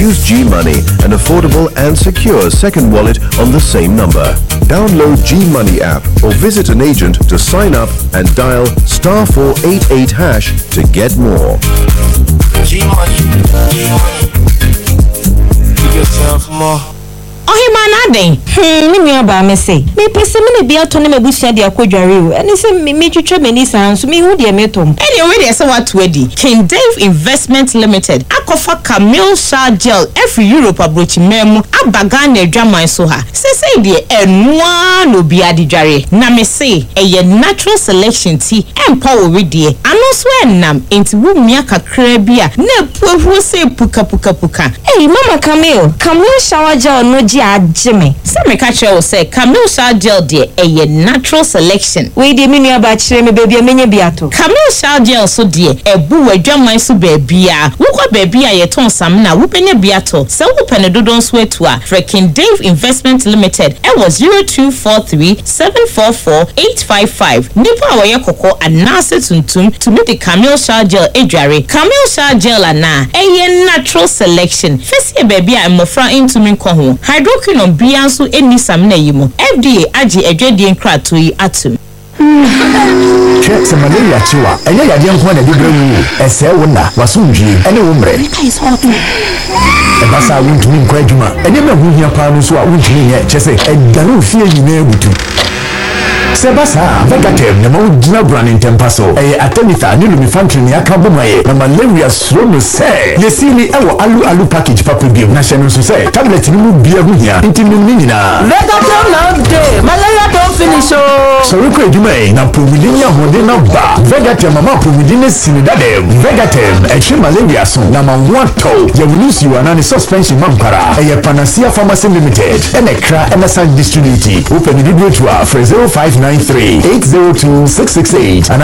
Use G-Money, an affordable and secure second wallet on the same number. Download G-Money app or visit an agent to sign up and dial *488# to get more. G-Money. Give yourself more. Ohimanade me aba me say me pese me na bia to na mabusua de akodware o ene se me twetwe mani san so me hu de metom ene we de se what wedi King Dave Investment Limited akofa Camille Shower Gel every Europe abrochi memu abaga na adwaman so ha se de enwa no bia de dware na me say eye natural selection tea empower we de ano so enam enti wu mia kakra bia na puahu se puka mama Camille Shower Gel no Jimmy. Some catch you say Camille Shower Gel de a natural selection. We de mini about me baby a mini biato. Camille Shower Gel so dear a boo a drum so baby. Who baby a ton sam na whooping biato. So whooping a dodon sweat to a freaking Dave Investment Limited. It was 0243-744-855. Nipa wa yakoko and nasa tuntum to meet the Camille Shower Gel ejare. Camille Shower Gel na a natural selection. First baby I'm mofra into me kohu. Hydroquinone bianso eni samna yimo. FDA aji edwedi nkrato yi atum. Check some malaria chiwa. Enya ya dia nko na de brewu. Ese wona wasundwie ene wo mre. Ebasa wuntumi nkwa adwuma. Enya me hu hia pa no so a wuntumi nye chese edare ofie nyina ebutu. Sebasa Vegatem na mawudina brand tempaso atenitha ni lumifantry ni aka bomaye na malaria slow no say yesini ewo alu package paper biom na shenu so say tablet ni mu bia hu hia intimi nyina Vegatem na day malaria don't finish oh so we ko eduma na promidin ya hode na ba Vegatem mama promidin sinidade Vegatem eche malaria so na manwato ya wulusi wana ni suspension mampara Panacea Pharmacy Limited enekra emerson distributor open the video to our 0593-802-668 and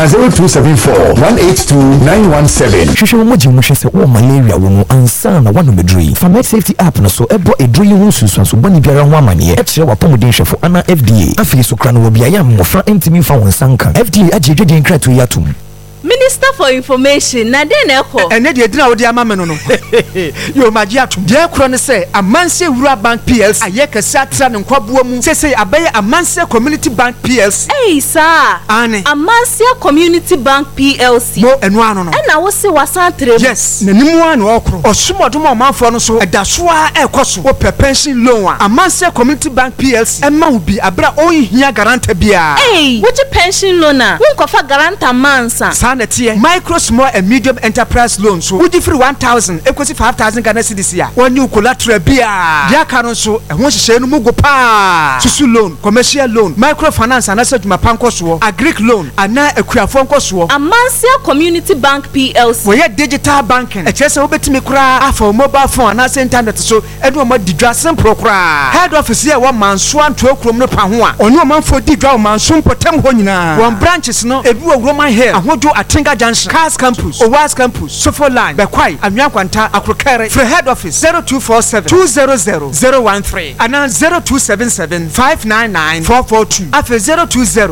0274-182-917. Shushu moji mushese o malaria wono ansa na wano medri. Famet safety app na so ebo edri hu susu so bani biara ho amane e kire wapomuden hwefo ana FDA. Afi so kra no wo bia ya mmofra entimi fa won sanka. FDA agedwedi nkrato yatum. Minister for Information na den eko ene de dina wodi ama me no yo maji atum de kro ne se Amanse Wura Bank PLC ayeka satra ne nkwaboa mu sese abaye Amanse Community Bank PLC sir ane Amanse Community Bank PLC mo enu ano no na wo se wasantre yes nanimu ano okro osumodom omanfo no so edasoa ekoso wo pension loan Amanse Community Bank PLC ema ubi abra onhia garanta bia wo pension loan a wo kofa garanta mansa micro, small and medium enterprise loans. So, would you free 1,000 equals 5,000 Ghana cedis here? When you collateral beer, Yakano so, and once you say no mugo pa, Susu loan, commercial loan, microfinance, and asset my pancoswo, a Greek loan, and now a queerfoncoswo, Amanse Community Bank PLC. We had digital banking, a chess over to me cry for mobile phone, and as internet so, Edward Didrasan Procra. Head office here 1 man swan 12 km per hour, or no man for Didra man soon potem honina. 1 branches no, a Roman hair, and what do a Tinga Junction, Cars Campus, Owas Campus, Sofo Line, Bekwai, Amyakwanta, Akrokere, for head office 0247-200-013, and now 0277-599-442, after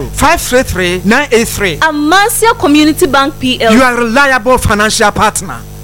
020-533-983. Amanse Community Bank PLC. You are a reliable financial partner.